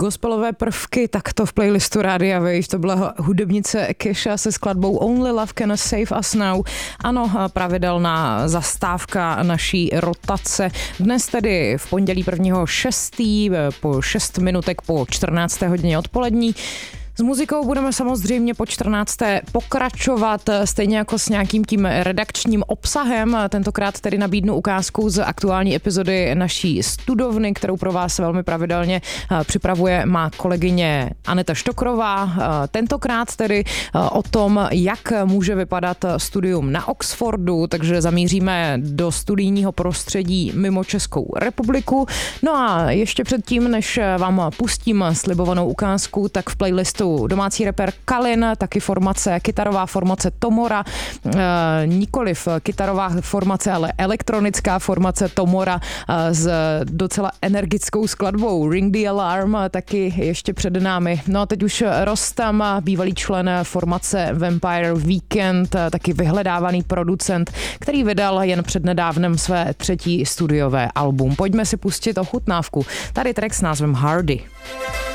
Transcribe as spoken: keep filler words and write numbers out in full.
gospelové prvky, tak to v playlistu Rádia Wave, to byla hudebnice Kesha se skladbou Only Love Can Save Us Now. Ano, pravidelná zastávka naší rotace. Dnes tedy v pondělí prvního šestý po šest minutek po čtrnácté hodině odpolední. S muzikou budeme samozřejmě po čtrnácté pokračovat, stejně jako s nějakým tím redakčním obsahem. Tentokrát tedy nabídnu ukázku z aktuální epizody naší studovny, kterou pro vás velmi pravidelně připravuje má kolegyně Aneta Štokrová. Tentokrát tedy o tom, jak může vypadat studium na Oxfordu, takže zamíříme do studijního prostředí mimo Českou republiku. No a ještě předtím, než vám pustím slibovanou ukázku, tak v playlistu domácí rapper Kalin, taky formace, kytarová formace Tomora, e, nikoliv kytarová formace, ale elektronická formace Tomora e, s docela energickou skladbou Ring the Alarm, taky ještě před námi. No a teď už Rostam, bývalý člen formace Vampire Weekend, taky vyhledávaný producent, který vydal jen přednedávnem své třetí studiové album. Pojďme si pustit ochutnávku. Tady track s názvem Hardy.